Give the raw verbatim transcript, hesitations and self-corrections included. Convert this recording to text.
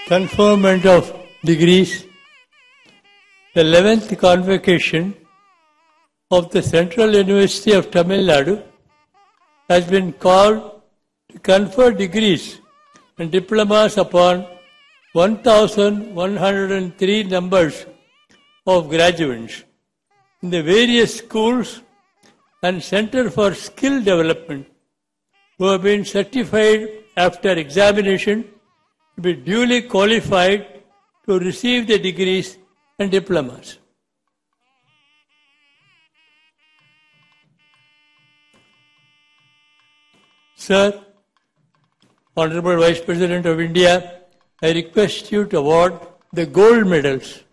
conferment of degrees, the eleventh convocation of the Central University of Tamil Nadu has been called to confer degrees and diplomas upon one thousand one hundred three numbers of graduates in the various schools and Center for Skill Development who have been certified after examination to be duly qualified to receive the degrees and diplomas. Sir, Honorable Vice President of India, I request you to award the gold medals